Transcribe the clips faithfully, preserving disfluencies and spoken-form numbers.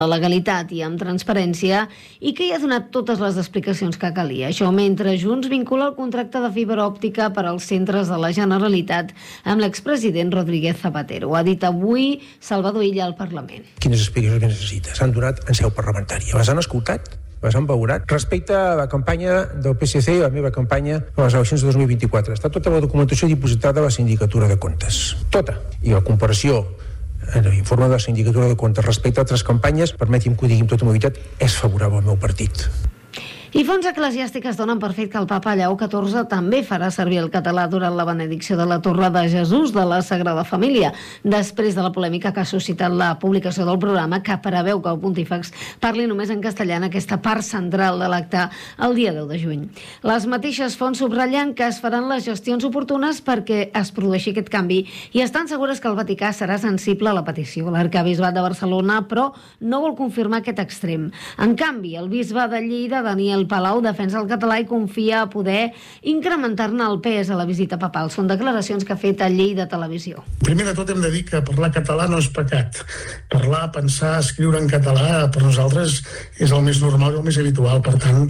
la legalitat i amb transparència i que hi ha donat totes les explicacions que calia. Això mentre Junts vincula el contracte de fibra òptica per als centres de la Generalitat amb l'expresident Rodríguez Zapatero. Ho ha dit avui Salvador Illa al Parlament. Quines explicacions necessita? S'han donat en seu parlamentària. Les han escoltat? Les han valorat? Respecte a la campanya del P S C i la meva campanya a les eleccions de dos mil vint-i-quatre, està tota la documentació dipositada a la Sindicatura de Comptes. Tota. I la comparació en l'informe de la Sindicatura de Comptes respecte a altres campanyes, permeti'm que ho digui amb tota mobilitat, és favorable al meu partit. I fonts eclesiàstiques donen per fet que el papa Lleó catorze també farà servir el català durant la benedicció de la Torre de Jesús de la Sagrada Família, després de la polèmica que ha suscitat la publicació del programa que preveu que el pontífex parli només en castellà en aquesta part central de l'acte el dia deu de juny. Les mateixes fonts subratllen que es faran les gestions oportunes perquè es produeixi aquest canvi i estan segures que el Vaticà serà sensible a la petició. L'arcabisbat de Barcelona, però, no vol confirmar aquest extrem. En canvi, el bisbe de Lleida, Daniel Palau, defensa el català i confia a poder incrementar-ne el pes a la visita papal. Són declaracions que ha fet a Lleida Televisió. Primer de tot hem de dir que parlar català no és pecat. Parlar, pensar, escriure en català per nosaltres és el més normal i el més habitual. Per tant,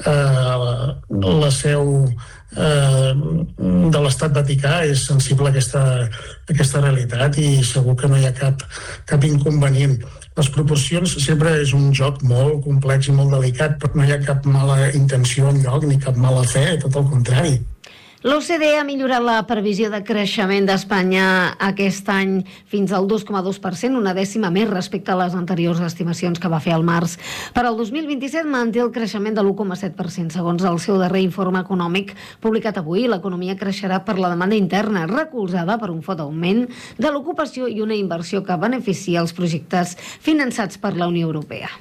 eh, la seu eh, de l'Estat Vaticà és sensible a aquesta, a aquesta realitat i segur que no hi ha cap, cap inconvenient. Les proporcions sempre és un joc molt complex i molt delicat, però no hi ha cap mala intenció enlloc ni cap mala fe, tot el contrari. L'O C D E ha millorat la previsió de creixement d'Espanya aquest any fins al dos coma dos per cent, una dècima més respecte a les anteriors estimacions que va fer al març. Per al dos mil vint-i-set manté el creixement de l'u coma set per cent. Segons el seu darrer informe econòmic publicat avui, l'economia creixerà per la demanda interna, recolzada per un fort augment de l'ocupació i una inversió que beneficia els projectes finançats per la Unió Europea.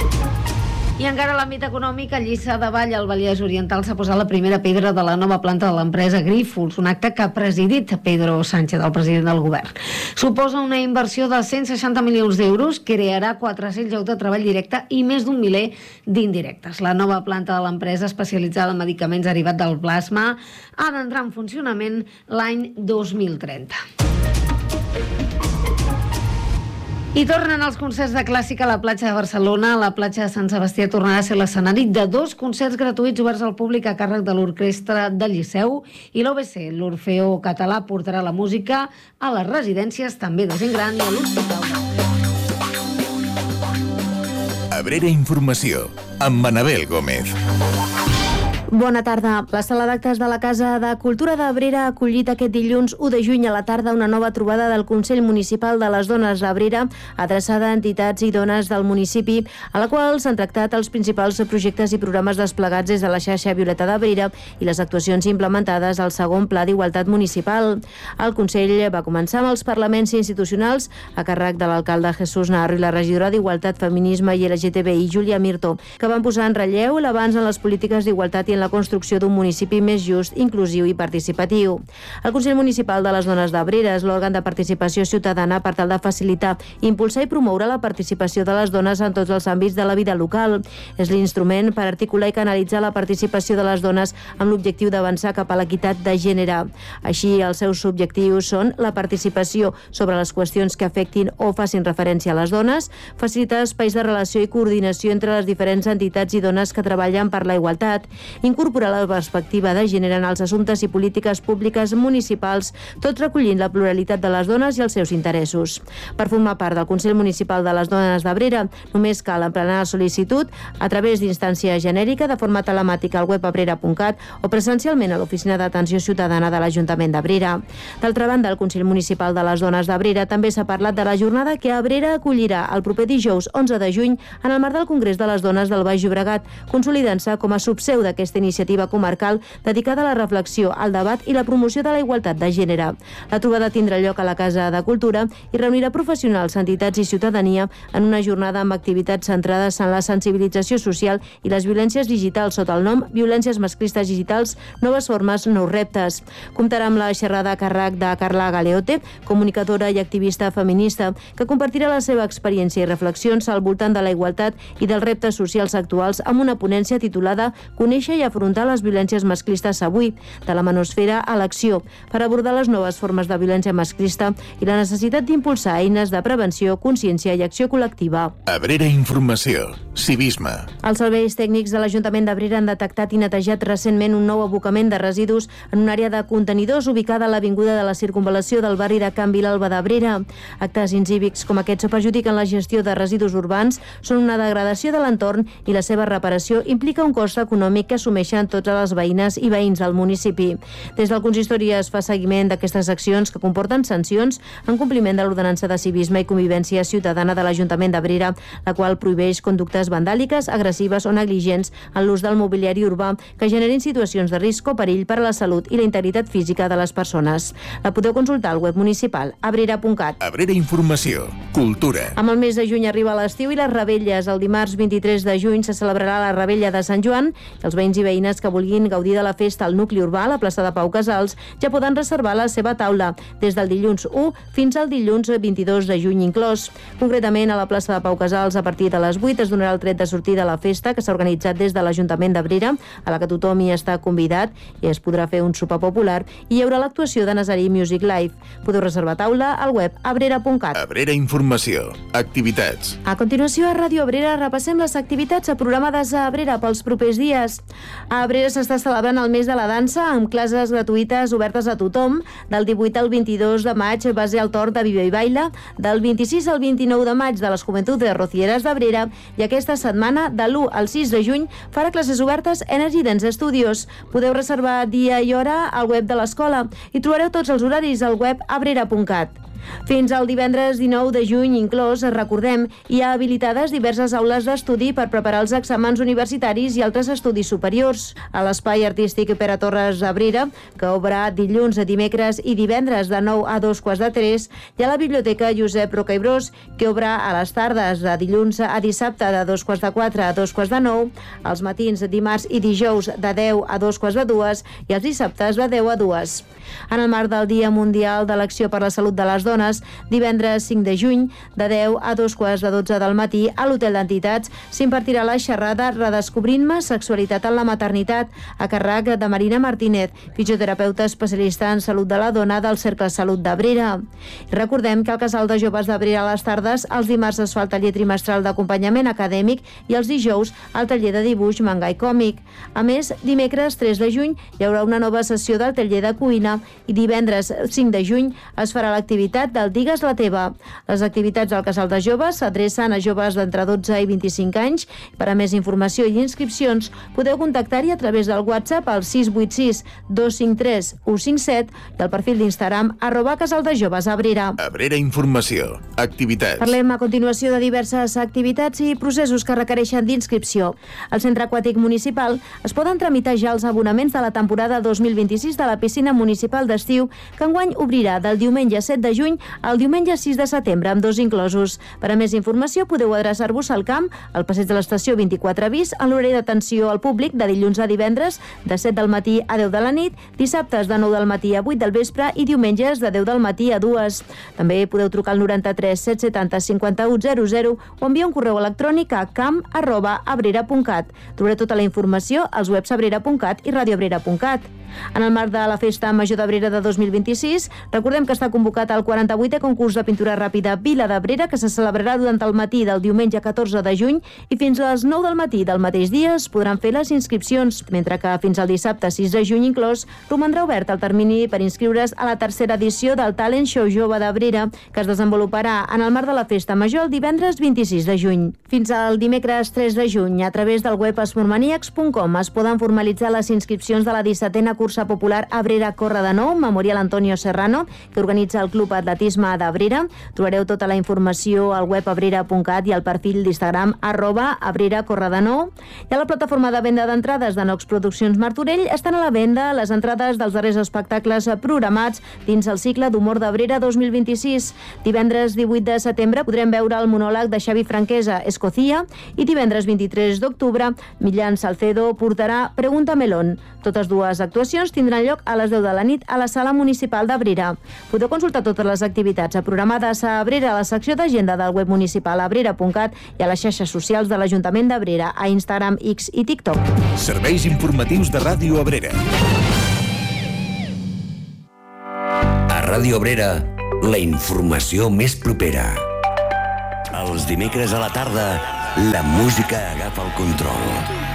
I encara a l'àmbit econòmic, a Lliçà de Vall, al Vallès Oriental, s'ha posat la primera pedra de la nova planta de l'empresa Grífols, un acte que ha presidit Pedro Sánchez, el president del govern. Suposa una inversió de cent seixanta milions d'euros, crearà quatre-cents llocs de treball directe i més d'un miler d'indirectes. La nova planta de l'empresa, especialitzada en medicaments derivats del plasma, ha d'entrar en funcionament l'any dos mil trenta. I tornen els concerts de clàssica a la platja de Barcelona. La platja de Sant Sebastià tornarà a ser l'escenari de dos concerts gratuïts oberts al públic a càrrec de l'Orquestra del Liceu i l'O B C. L'Orfeó Català portarà la música a les residències, també de gent gran, i a l'hospital. Abrera Informació, amb Manabel Gómez. Bona tarda. La sala d'actes de la Casa de Cultura d'Abrera ha acollit aquest dilluns u de juny a la tarda una nova trobada del Consell Municipal de les Dones d'Abrera, adreçada a entitats i dones del municipi, a la qual s'han tractat els principals projectes i programes desplegats des de la xarxa Violeta d'Abrera i les actuacions implementades al segon Pla d'Igualtat Municipal. El Consell va començar amb els parlaments institucionals a càrrec de l'alcalde Jesús Narro i la regidora d'Igualtat, Feminisme i L G T B I, Júlia Mirto, que van posar en relleu l'avanç en les polítiques d'igualtat i en la construcció d'un municipi més just, inclusiu i participatiu. El Consell Municipal de les Dones d'Abrera és l'òrgan de participació ciutadana per tal de facilitar, impulsar i promoure la participació de les dones en tots els àmbits de la vida local. És l'instrument per articular i canalitzar la participació de les dones amb l'objectiu d'avançar cap a l'equitat de gènere. Així, els seus objectius són la participació sobre les qüestions que afectin o facin referència a les dones, facilitar espais de relació i coordinació entre les diferents entitats i dones que treballen per la igualtat, incorporar la perspectiva de gènere en els assumptes i polítiques públiques municipals, tot recollint la pluralitat de les dones i els seus interessos. Per formar part del Consell Municipal de les Dones d'Abrera, només cal emplenar la sol·licitud a través d'instància genèrica de forma telemàtica al web abrera punt cat o presencialment a l'Oficina d'Atenció Ciutadana de l'Ajuntament d'Abrera. D'altra banda, el Consell Municipal de les Dones d'Abrera també s'ha parlat de la jornada que Abrera acollirà el proper dijous onze de juny en el marc del Congrés de les Dones del Baix Llobregat, consolidant-se com a subseu d'aquesta iniciativa comarcal dedicada a la reflexió, al debat i la promoció de la igualtat de gènere. La trobada tindrà lloc a la Casa de Cultura i reunirà professionals, entitats i ciutadania en una jornada amb activitats centrades en la sensibilització social i les violències digitals sota el nom Violències masclistes digitals, noves formes, nous reptes. Comptarà amb la xerrada a càrrec de Carla Galeote, comunicadora i activista feminista, que compartirà la seva experiència i reflexions al voltant de la igualtat i dels reptes socials actuals amb una ponència titulada Conèixer i i afrontar les violències masclistes avui, de la manosfera a l'acció, per abordar les noves formes de violència masclista i la necessitat d'impulsar eines de prevenció, consciència i acció col·lectiva. Abrera Informació. Civisme. Els serveis tècnics de l'Ajuntament d'Abrera han detectat i netejat recentment un nou abocament de residus en una àrea de contenidors ubicada a l'avinguda de la Circunvalació del barri de Can Vilalba d'Abrera. Actes incívics com aquests perjudiquen la gestió de residus urbans, són una degradació de l'entorn i la seva reparació implica un cost econòmic que assumeixen totes les veïnes i veïns del municipi. Des del consistori es fa seguiment d'aquestes accions que comporten sancions en compliment de l'ordenança de civisme i convivència ciutadana de l'Ajuntament d'Abrera, la qual prohibeix conductes vandàliques, agressives o negligents en l'ús del mobiliari urbà que generin situacions de risc o perill per a la salut i la integritat física de les persones. La podeu consultar al web municipal abrera punt cat. Abrera Informació. Cultura. Amb el mes de juny arriba l'estiu i les revetlles. El dimarts vint-i-tres de juny se celebrarà la rebella de Sant Joan i els veïns i veïnes que vulguin gaudir de la festa al nucli urbà, a la plaça de Pau Casals, ja poden reservar la seva taula des del dilluns u fins al dilluns vint-i-dos de juny inclòs. Concretament, a la plaça de Pau Casals, a partir de les vuit es donarà el tret de sortida a la festa que s'ha organitzat des de l'Ajuntament d'Abrera, a la que tothom hi està convidat i es podrà fer un sopar popular i hi haurà l'actuació de Nazarí Music Live. Podeu reservar taula al web abrera punt cat. Abrera Informació. Activitats. A continuació, a Ràdio Abrera repassem les activitats programades a Abrera pels propers dies. A Abrera s'està celebrant el mes de la dansa amb classes gratuïtes obertes a tothom. Del divuit al vint-i-dos de maig va ser el torn de Viva i Baila, del vint-i-sis al vint-i-nou de maig de les Joventuts Rocieres d'Abrera i aquesta setmana, de l'u al sis de juny, farà classes obertes Energy Dance Studios. Podeu reservar dia i hora al web de l'escola i trobareu tots els horaris al web abrera punt cat. Fins al divendres dinou de juny inclòs, recordem, hi ha habilitades diverses aules d'estudi per preparar els exàmens universitaris i altres estudis superiors. A l'Espai Artístic Pere Torres Abrera, que obre dilluns, dimecres i divendres de nou a dos quarts de tres, hi ha la Biblioteca Josep Roca i Bros, que obre a les tardes de dilluns a dissabte de dos quarts de quatre a dos quarts de nou, els matins dimarts i dijous de deu a dos quarts de dues i els dissabtes de deu a dues. En el marc del Dia Mundial de l'Acció per la Salut de les Dones, divendres cinc de juny, de deu a dos quarts de dotze del matí, a l'Hotel d'Entitats, s'impartirà la xerrada Redescobrint-me sexualitat en la maternitat, a càrrec de Marina Martínez, fisioterapeuta especialista en salut de la dona del Cercle Salut d'Abrera. Recordem que al Casal de Joves d'Abrera a les tardes, els dimarts es fa el taller trimestral d'acompanyament acadèmic i els dijous el taller de dibuix, manga i còmic. A més, dimecres tres de juny hi haurà una nova sessió del taller de cuina i divendres cinc de juny es farà l'activitat del Digues la teva. Les activitats al Casal de Joves s'adrecen a joves d'entre dotze i vint-i-cinc anys. Per a més informació i inscripcions podeu contactar-hi a través del WhatsApp al sis vuit sis dos cinc tres u cinc set i al perfil d'Instagram arroba Casal de Joves Abrera. Abrera Informació. Activitats. Parlem a continuació de diverses activitats i processos que requereixen d'inscripció. Al Centre Aquàtic Municipal es poden tramitar ja els abonaments de la temporada dos mil vint-i-sis de la piscina municipal d'estiu, que enguany obrirà del diumenge set de juny al diumenge sis de setembre, amb dos inclosos. Per a més informació podeu adreçar-vos al camp, al passeig de l'estació vint-i-quatre bis, en l'horari d'atenció al públic de dilluns a divendres, de set del matí a deu de la nit, dissabtes de nou del matí a vuit del vespre i diumenges de deu del matí a dues. També podeu trucar al noranta-tres set setanta cinquanta-u zero zero o enviar un correu electrònic a camp arroba abrera punt cat. Trobareu tota la informació als webs abrera punt cat i radioabrera punt cat. En el marc de la Festa Major d'Abrera de dos mil vint-i-sis, recordem que està convocat el quaranta-vuitè concurs de pintura ràpida Vila d'Abrera, que se celebrarà durant el matí del diumenge catorze de juny i fins a les nou del matí del mateix dia es podran fer les inscripcions, mentre que fins al dissabte sis de juny inclòs romandrà obert el termini per inscriure's a la tercera edició del Talent Show Jove d'Abrera, que es desenvoluparà en el marc de la Festa Major el divendres vint-i-sis de juny. Fins al dimecres tres de juny, a través del web esportmaniacs punt com es poden formalitzar les inscripcions de la dissetena cursa popular Abrera Corre de Nou, Memorial Antonio Serrano, que organitza el Club Atletisme d'Abrera. Trobareu tota la informació al web abrera punt cat i al perfil d'Instagram arroba Abrera Corre de Nou. I a la plataforma de venda d'entrades de Nox Produccions Martorell estan a la venda les entrades dels darrers espectacles programats dins el cicle d'humor d'Abrera dos mil vint-i-sis. Divendres divuit de setembre podrem veure el monòleg de Xavi Franquesa, Escocia, i divendres vint-i-tres d'octubre Millán Salcedo portarà Pregunta Melón. Totes dues actuacions actuacions tindran lloc a les deu de la nit a la Sala Municipal d'Abrera. Podeu consultar totes les activitats programades a Abrera a la secció d'agenda del web municipal abrera punt cat i a les xarxes socials de l'Ajuntament d'Abrera, a Instagram, X i TikTok. Serveis informatius de Ràdio Abrera. A Ràdio Abrera, la informació més propera. Els dimecres a la tarda, la música agafa el control.